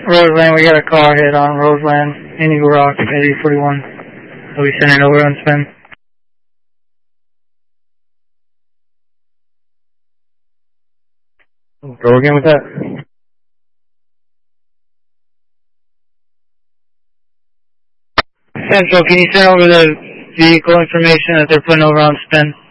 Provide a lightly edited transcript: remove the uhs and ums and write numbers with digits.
Roseland, we got a car hit on Roseland, Indigo Rock, 8041. So we send it over on spin. Go again with that. Central, can you send over the vehicle information that they're putting over on spin?